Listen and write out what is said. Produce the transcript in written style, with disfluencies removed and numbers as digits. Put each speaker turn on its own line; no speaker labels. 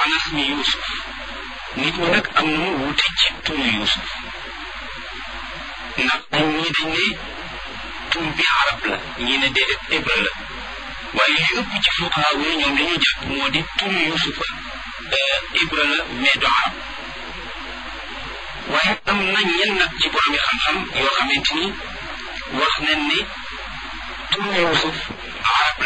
ala ismi Yuusuf nit ñi nag am na mu wuute ci turu Yuusuf ndax ñii dañ ne tur bi arab la ñii ne déedéet hébreu la waaye li ëpp ci fuqahaa yi ñoom li ñu jàpp moo di turu Yuusufa hébreu la mais du arab waaye am na ñenn nag ci borom yi xam-xam yoo xamante ni wax nañ ne turu Yuusuf